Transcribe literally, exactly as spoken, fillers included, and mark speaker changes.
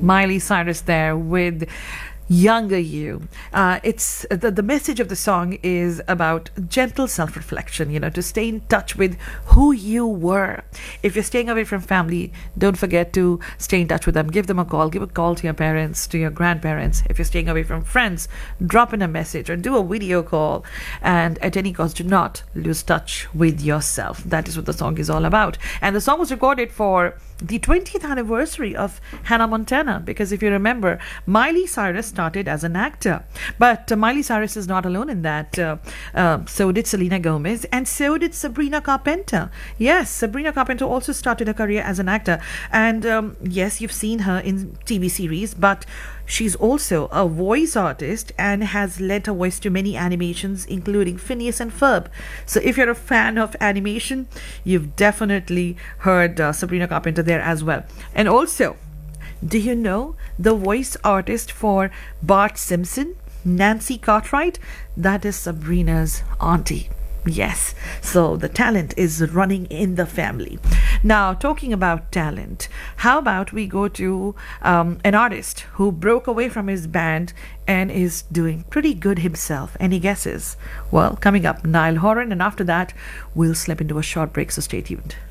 Speaker 1: Miley Cyrus there with Younger You. Uh, it's the, the message of the song is about gentle self-reflection, you know, to stay in touch with who you were. If you're staying away from family, don't forget to stay in touch with them. Give them a call. Give a call to your parents, to your grandparents. If you're staying away from friends, drop in a message or do a video call. And at any cost, do not lose touch with yourself. That is what the song is all about. And the song was recorded for the twentieth anniversary of Hannah Montana, because if you remember, Miley Cyrus started as an actor, but uh, Miley Cyrus is not alone in that. Uh, uh, so did Selena Gomez, and so did Sabrina Carpenter. Yes, Sabrina Carpenter also started her career as an actor, and um, yes, you've seen her in T V series, but she's also a voice artist and has lent her voice to many animations, including Phineas and Ferb. So if you're a fan of animation, you've definitely heard uh, Sabrina Carpenter there as well. And also, do you know the voice artist for Bart Simpson, Nancy Cartwright? That is Sabrina's auntie. Yes, so the talent is running in the family. Now, talking about talent, how about we go to um, an artist who broke away from his band and is doing pretty good himself? Any guesses? Well, coming up, Niall Horan, and after that, we'll slip into a short break, so stay tuned.